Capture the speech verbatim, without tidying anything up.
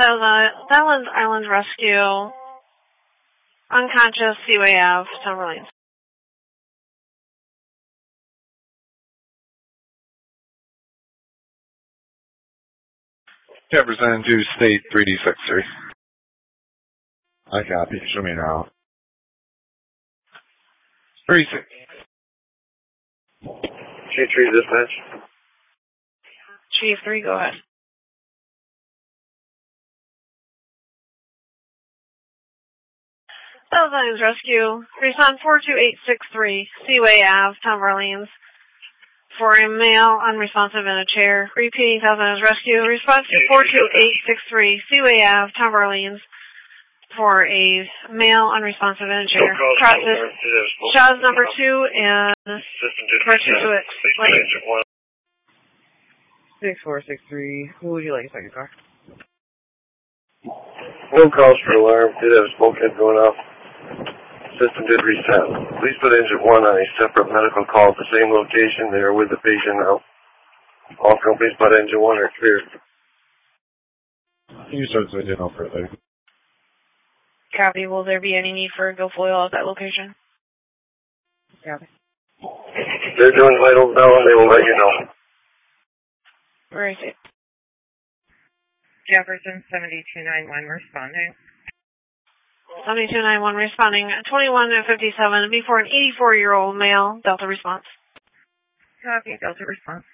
Highlands Island Rescue, unconscious, Seaway Ave, Tom Orleans. Yeah, presenting to State three D six three. I copy. Show me now. three six. Chief three dispatch. Chief three, go ahead. Highlands Island Rescue, respond four two eight six three, Seaway Ave, Tom Orleans. For a male unresponsive in a chair. Repeating Highlands Island Rescue, response to four two eight six three, Seaway Ave, Tom Orleans. For a male unresponsive in a chair. Process Shaw's number two and purchase to it. six four six three, who would you like a second car? No calls for alarm. Did have smoke head going off. System did reset. Please put engine one on a separate medical call at the same location. They are with the patient now. All companies but engine one are cleared. You start so I didn't know further. Copy. Will there be any need for a GoFoil at that location? Copy. They're doing vitals now and they will let you know. Where is it? Jefferson seventy-two ninety-one responding. seventy-two ninety-one responding. twenty-one fifty-seven before an eighty-four-year-old male. Delta response. Copy. Delta response.